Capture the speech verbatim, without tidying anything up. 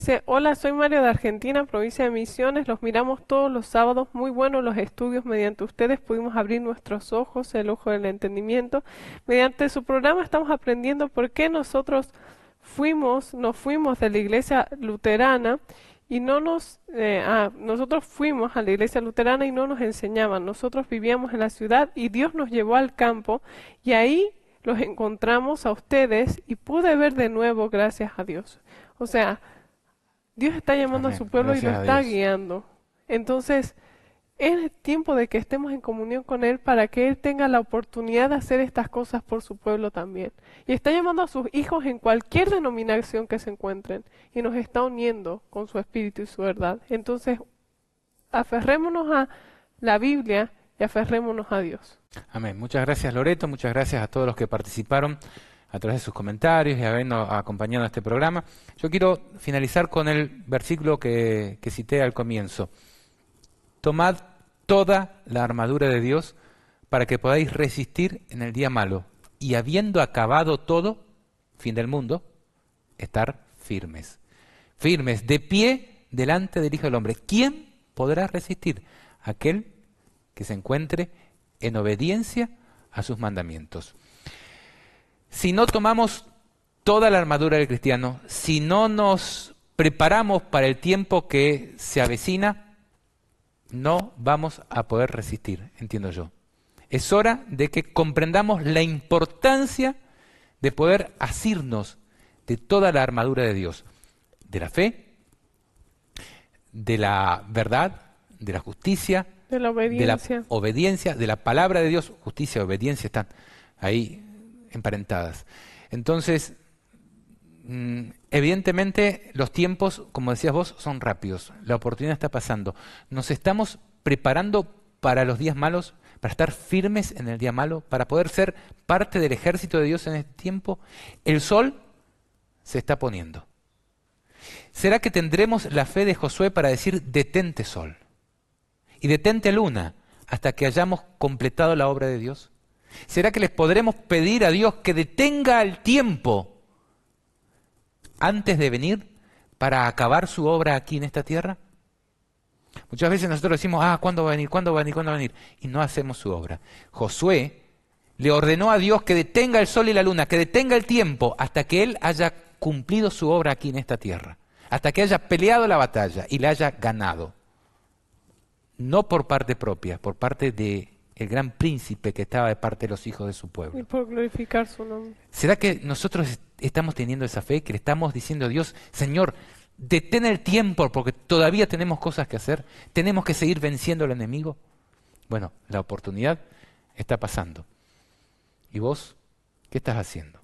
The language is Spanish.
Dice, hola, soy Mario de Argentina, provincia de Misiones. Los miramos todos los sábados. Muy buenos los estudios. Mediante ustedes pudimos abrir nuestros ojos, el ojo del entendimiento. Mediante su programa estamos aprendiendo por qué nosotros fuimos, nos fuimos de la iglesia luterana y no nos, eh, ah, nosotros fuimos a la iglesia luterana y no nos enseñaban. Nosotros vivíamos en la ciudad y Dios nos llevó al campo y ahí los encontramos a ustedes y pude ver de nuevo, gracias a Dios. O sea, Dios está llamando a su Amén. pueblo y lo Gracias a está Dios. guiando. Entonces, es tiempo de que estemos en comunión con Él para que Él tenga la oportunidad de hacer estas cosas por su pueblo también. Y está llamando a sus hijos en cualquier denominación que se encuentren y nos está uniendo con su espíritu y su verdad. Entonces, aferrémonos a la Biblia y aferrémonos a Dios. Amén. Muchas gracias, Loreto. Muchas gracias a todos los que participaron a través de sus comentarios y habernos acompañado a este programa. Yo quiero finalizar con el versículo que, que cité al comienzo. Tomad toda la armadura de Dios para que podáis resistir en el día malo y habiendo acabado todo, fin del mundo, estar firmes. Firmes, de pie delante del Hijo del Hombre. ¿Quién podrá resistir? Aquel que se encuentre en obediencia a sus mandamientos. Si no tomamos toda la armadura del cristiano, si no nos preparamos para el tiempo que se avecina, no vamos a poder resistir, entiendo yo. Es hora de que comprendamos la importancia de poder asirnos de toda la armadura de Dios, de la fe, de la verdad, de la justicia, De la de la obediencia. obediencia, de la palabra de Dios. Justicia y obediencia están ahí emparentadas. Entonces, mm, evidentemente los tiempos, como decías vos, son rápidos. La oportunidad está pasando. Nos estamos preparando para los días malos, para estar firmes en el día malo, para poder ser parte del ejército de Dios en este tiempo. El sol se está poniendo. ¿Será que tendremos la fe de Josué para decir, detente sol y detente luna hasta que hayamos completado la obra de Dios? ¿Será que les podremos pedir a Dios que detenga el tiempo antes de venir para acabar su obra aquí en esta tierra? Muchas veces nosotros decimos, ah, ¿cuándo va a venir? ¿Cuándo va a venir? ¿Cuándo va a venir? Y no hacemos su obra. Josué le ordenó a Dios que detenga el sol y la luna, que detenga el tiempo hasta que él haya cumplido su obra aquí en esta tierra, hasta que haya peleado la batalla y la haya ganado. No por parte propia, por parte de el gran príncipe que estaba de parte de los hijos de su Y pueblo. por glorificar su nombre. ¿Será que nosotros est- estamos teniendo esa fe, que le estamos diciendo a Dios, Señor, detén el tiempo porque todavía tenemos cosas que hacer, tenemos que seguir venciendo al enemigo? Bueno, la oportunidad está pasando. ¿Y vos qué estás haciendo?